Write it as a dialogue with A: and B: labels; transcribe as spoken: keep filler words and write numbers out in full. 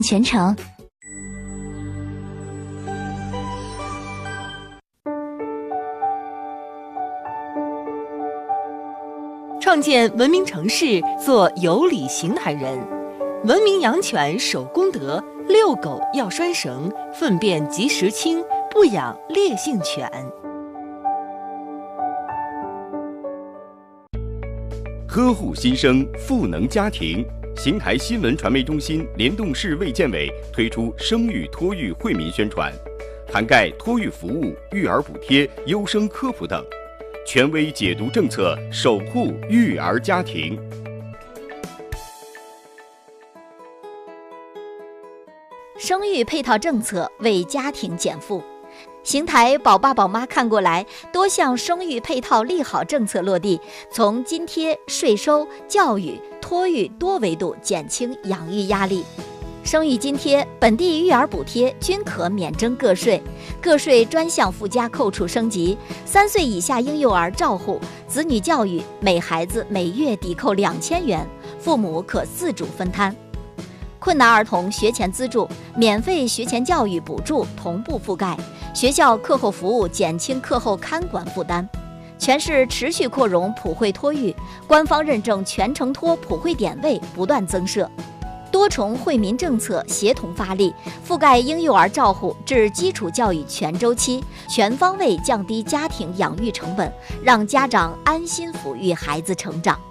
A: 全程。
B: 创建文明城市，做有礼行台人。文明养犬守公德，遛狗要拴绳，粪便及时清，不养烈性犬。
C: 呵护新生，赋能家庭。邢台新闻传媒中心联动市卫健委推出生育托育惠民宣传，涵盖托育服务、育儿补贴、优生科普等，权威解读政策，守护育儿家庭。
A: 生育配套政策为家庭减负。邢台宝爸宝妈看过来，多项生育配套利好政策落地，从津贴、税收、教育、托育多维度减轻养育压力。生育津贴、本地育儿补贴均可免征个税，个税专项附加扣除升级。三岁以下婴幼儿照护、子女教育，每孩子每月抵扣两千元，父母可自主分摊。困难儿童学前资助、免费学前教育补助同步覆盖，学校课后服务减轻课后看管负担。全市持续扩容普惠托育，官方认证全程托普惠点位不断增设，多重惠民政策协同发力，覆盖婴幼儿照护至基础教育全周期，全方位降低家庭养育成本，让家长安心抚育孩子成长。